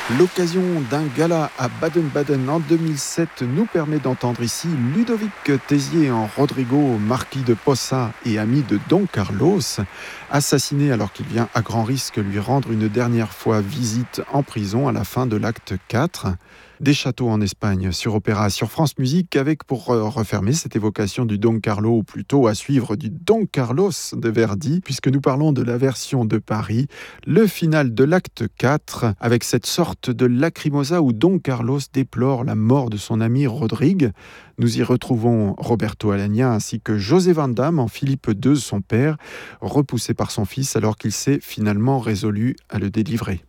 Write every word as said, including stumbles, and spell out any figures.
L'occasion d'un gala à Baden-Baden en deux mille sept nous permet d'entendre ici Ludovic Tézier en Rodrigo, marquis de Poça et ami de Don Carlos, assassiné alors qu'il vient à grand risque lui rendre une dernière fois visite en prison à la fin de l'acte quatre. Des châteaux en Espagne sur Opéra, sur France Musique, avec pour refermer cette évocation du Don Carlo, ou plutôt à suivre du Don Carlos de Verdi, puisque nous parlons de la version de Paris, le final de l'acte quatre, avec cette sorte de lacrymosa où Don Carlos déplore la mort de son ami Rodrigue. Nous y retrouvons Roberto Alagna ainsi que José Van Damme en Philippe deux, son père, repoussé par son fils alors qu'il s'est finalement résolu à le délivrer.